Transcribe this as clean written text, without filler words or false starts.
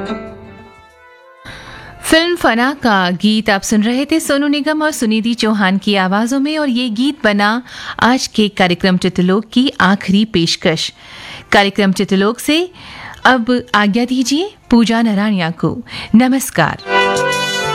Film फना का गीत आप सुन रहे थे सोनू निगम और सुनिधि चौहान की आवाजों में, और ये गीत बना आज के कार्यक्रम चित्रलोक की आखिरी पेशकश। कार्यक्रम चित्रलोक से अब आज्ञा दीजिए पूजा नारायण को। नमस्कार।